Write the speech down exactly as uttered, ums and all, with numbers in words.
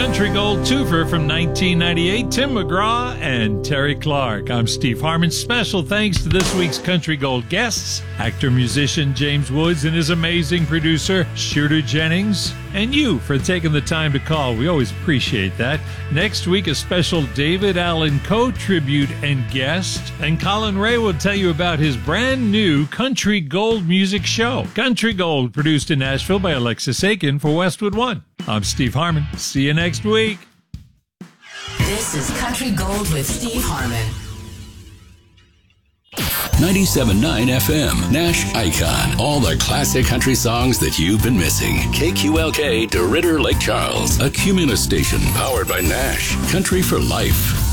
Country Gold twofer from nineteen ninety-eight, Tim McGraw and Terry Clark. I'm Steve Harmon. Special thanks to this week's Country Gold guests, actor-musician James Woods and his amazing producer, Shooter Jennings, and you for taking the time to call. We always appreciate that. Next week, a special David Allan Coe tribute and guest, and Colin Ray will tell you about his brand new Country Gold music show. Country Gold, produced in Nashville by Alexis Aiken for Westwood One. I'm Steve Harmon. See you next week. This is Country Gold with Steve Harmon. ninety-seven point nine F M, Nash Icon. All the classic country songs that you've been missing. K Q L K, DeRidder, Lake Charles. A Cumulus station powered by Nash. Country for life.